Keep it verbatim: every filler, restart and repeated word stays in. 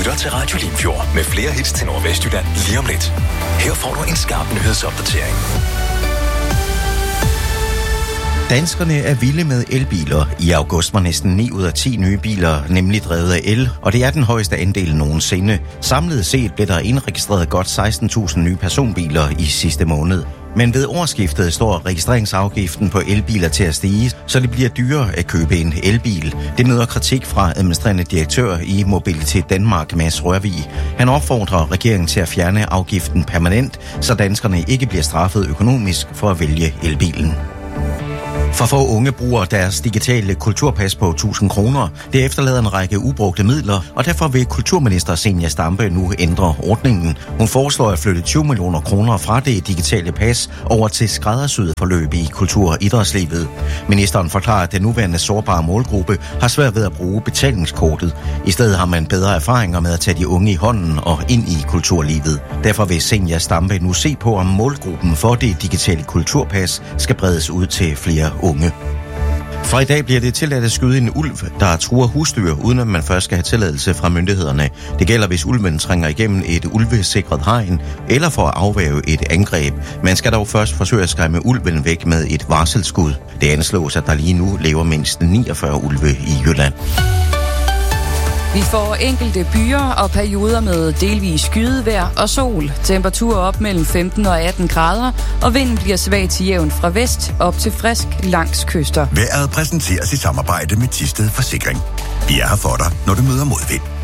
lytter til Radio Limfjord med flere hits til Nordvestjylland lige om lidt. Her får du en skarp nyhedsopdatering. Danskerne er vilde med elbiler. I august var næsten ni ud af ti nye biler nemlig drevet af el, og det er den højeste andel nogensinde. Samlet set blev der indregistreret godt seksten tusind nye personbiler i sidste måned. Men ved årsskiftet står registreringsafgiften på elbiler til at stige, så det bliver dyrere at købe en elbil. Det møder kritik fra administrerende direktør i Mobilitet Danmark, Mads Rørvig. Han opfordrer regeringen til at fjerne afgiften permanent, så danskerne ikke bliver straffet økonomisk for at vælge elbilen. For få unge bruger deres digitale kulturpas på tusind kroner. Det efterlader en række ubrugte midler, og derfor vil kulturminister Zenia Stampe nu ændre ordningen. Hun foreslår at flytte tyve millioner kroner fra det digitale pas over til skræddersyede forløb i kultur- og idrætslivet. Ministeren forklarer, at den nuværende sårbare målgruppe har svært ved at bruge betalingskortet. I stedet har man bedre erfaringer med at tage de unge i hånden og ind i kulturlivet. Derfor vil Zenia Stampe nu se på, om målgruppen for det digitale kulturpas skal bredes ud til flere unge. Fra i dag bliver det tilladt at skyde en ulv, der truer husdyr, uden at man først skal have tilladelse fra myndighederne. Det gælder, hvis ulven trænger igennem et ulvesikret hegn, eller for at afværge et angreb. Man skal dog først forsøge at skræmme ulven væk med et varselsskud. Det anslås, at der lige nu lever mindst niogfyrre ulve i Jylland. Vi får enkelte byer og perioder med delvis skydevejr og sol. Temperaturer op mellem femten og atten grader, og vinden bliver svag til jævn fra vest op til frisk langs kyster. Vejret præsenteres i samarbejde med Thisted Forsikring. Vi er her for dig, når du møder modvind.